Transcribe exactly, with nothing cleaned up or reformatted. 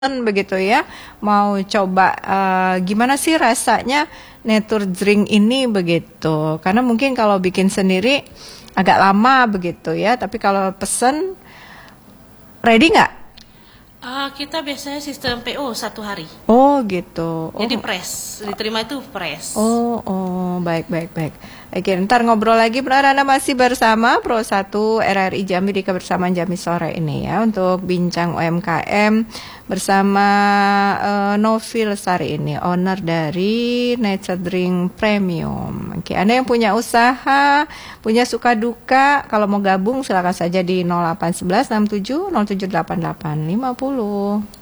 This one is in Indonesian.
begitu ya, mau coba uh, gimana sih rasanya nature drink ini begitu. Karena mungkin kalau bikin sendiri agak lama begitu ya, tapi kalau pesen ready nggak? Uh, kita biasanya sistem P O satu hari. Oh gitu. Oh. Jadi press, diterima itu press. Oh, oh, baik, baik, baik. Oke, ntar ngobrol lagi. Benar Anda masih bersama Pro satu R R I Jambi di kebersamaan Jambi sore ini ya, untuk bincang U M K M bersama uh, Novi Lestari ini, owner dari Nature Drink Premium. Oke, Anda yang punya usaha, punya suka duka, kalau mau gabung silakan saja di nol delapan satu satu enam tujuh nol tujuh delapan delapan lima nol.